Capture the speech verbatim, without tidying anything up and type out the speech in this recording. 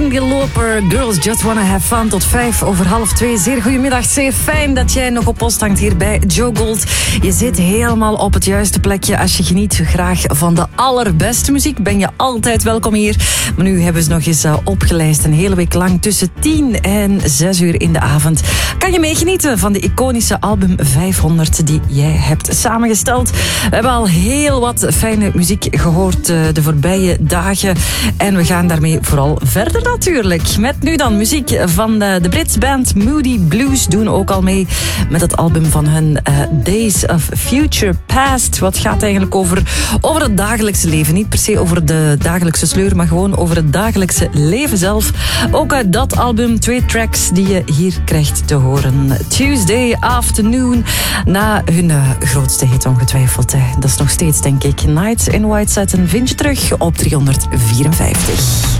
Cyndi Lauper, Girls Just Wanna Have Fun, tot vijf over half twee. Zeer goedemiddag, zeer fijn dat jij nog op post hangt hier bij Joe Gold. Je zit helemaal op het juiste plekje. Als je geniet graag van de allerbeste muziek, ben je altijd welkom hier. Maar nu hebben ze nog eens uh, opgelijst, een hele week lang tussen tien en zes uur in de avond. Kan je meegenieten van de iconische album vijfhonderd die jij hebt samengesteld. We hebben al heel wat fijne muziek gehoord uh, de voorbije dagen. En we gaan daarmee vooral verder natuurlijk. Met nu dan muziek van de, de Britse band Moody Blues. Doen ook al mee met het album van hun uh, Days of Future Past. Wat gaat eigenlijk over, over het dagelijkse leven. Niet per se over de dagelijkse sleur, maar gewoon over het dagelijkse leven zelf. Ook uit dat album twee tracks die je hier krijgt te horen. Tuesday Afternoon. Na hun uh, grootste hit ongetwijfeld. Hè. Dat is nog steeds, denk ik, Nights in White Satin. Vind je terug op driehonderdvierenvijftig.